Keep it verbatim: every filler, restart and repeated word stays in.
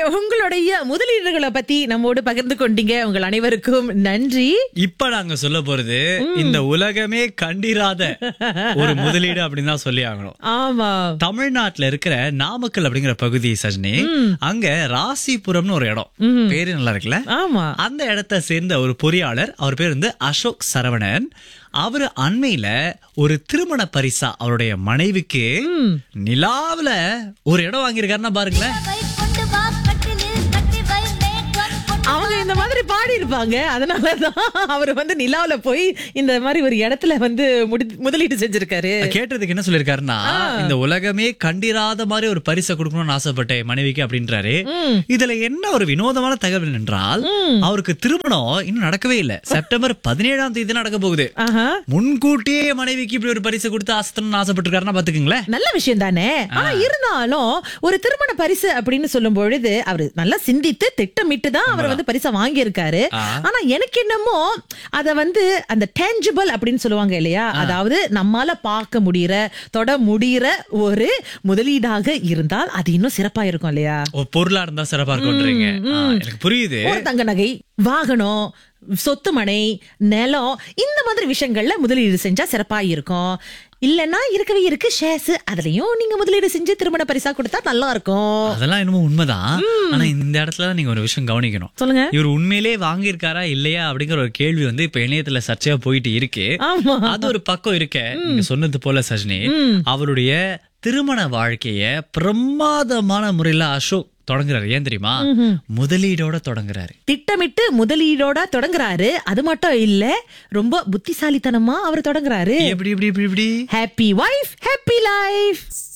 உங்களுடைய முதலீடுகளை பத்தி நம்மோடு பகிர்ந்து கொண்டீங்க. உங்கள் அனைவருக்கும் நன்றி. இப்ப நாங்க சொல்ல போறது இந்த உலகமே கண்டிராத ஒரு முதலீடு அப்படின்னு தான் சொல்லி ஆகணும். ஆமா, தமிழ்நாட்டுல இருக்கிற நாமக்கல் அப்படிங்கிற பகுதி சஜினி, அங்க ராசிபுரம்னு ஒரு இடம், பேரு நல்லா இருக்குல்ல? ஆமா. அந்த இடத்தை சேர்ந்த ஒரு பொறியாளர், அவர் பேர் வந்து அசோக் சரவணன். அவரு அண்மையில ஒரு திருமண பரிசா அவருடைய மனைவிக்கு நிலாவுல ஒரு இடம் வாங்கியிருக்காருன்னா பாருங்களேன். அவங்க இந்த மாதிரி பாடி இருப்பாங்க, அதனாலதான் அவர் வந்து நிலாவுல போய் இந்த மாதிரி ஒரு இடத்துல வந்து முதலீடு செஞ்சிருக்காரு. கேட்டதுக்கு என்ன சொல்லிருக்காருன்னா, இந்த உலகமே கண்டிராத மாதிரி ஒரு பரிசை கொடுக்கணும்னு ஆசைப்பட்டேன் மனைவிக்கு அப்படின்றாரு. இதுல என்ன ஒரு வினோதமான தகவல் என்றால், அவருக்கு திருமணம் இன்னும் நடக்கவே இல்லை. செப்டம்பர் பதினேழாம் தேதி நடக்க போகுது. முன்கூட்டியே மனைவிக்கு இப்படி ஒரு பரிசு கொடுத்து ஆசைத்தணும்னு ஆசைப்பட்டிருக்காருன்னா பாத்துக்கீங்களேன். நல்ல விஷயம் தானே. ஆனா இருந்தாலும் ஒரு திருமண பரிசு அப்படின்னு சொல்லும் பொழுது அவரு நல்லா சிந்தித்து திட்டமிட்டு தான் அவர் வந்து பரிசா வாங்கி இருக்காரு. ஆனா எனக்கு என்னமோ அத வந்து அந்த டேஞ்சிபிள் அப்படின்னு சொல்லுவாங்க இல்லையா, அதாவது நம்மால பார்க்க முடியற தொட முடியற ஒரு முதலீடாக இருந்தால் அது இன்னும் சிறப்பா இருக்கும் இல்லையா? பொருளா இருந்தா சிறப்பா இருக்கும்ன்றீங்க. எனக்கு புரியுது. ஒரு தங்க நகை, வாகனம், சொத்து மனை, நிலம், இந்த மாதிரி விஷயங்கள்ல முதலீடு செஞ்சா சிறப்பா இருக்கும். இல்லன்னா இருக்கவே இருக்கு ஷேர்ஸ், அதுலயும் நீங்க முதலீடு செஞ்சு திருமண பரிசா கொடுத்தா நல்லா இருக்கும். அதெல்லாம் என்னமோ உண்மைதான். ஆனா இந்த இடத்துல நீங்க ஒரு விஷயம் கவனிக்கணும். சொல்லுங்க. இவர் உண்மையிலே வாங்கியிருக்காரா இல்லையா அப்படிங்கிற ஒரு கேள்வி வந்து இப்ப இணையத்துல சர்ச்சையா போயிட்டு இருக்கு. அது ஒரு பக்கம் இருக்க, நீங்க சொன்னது போல சஜினி, அவருடைய திருமண வாழ்க்கைய பிரமாதமான முறையில அசோக் தொடங்குறாரு. ஏன் தெரியுமா? முதலீடோட தொடங்குறாரு. திட்டமிட்டு முதலீடோட தொடங்குறாரு. அது மட்டும் இல்ல, ரொம்ப புத்திசாலித்தனமா அவர் தொடங்குறாரு. எப்படி எப்படி எப்படி எப்படி ஹாப்பி வைஃப் ஹாப்பி லைஃப்.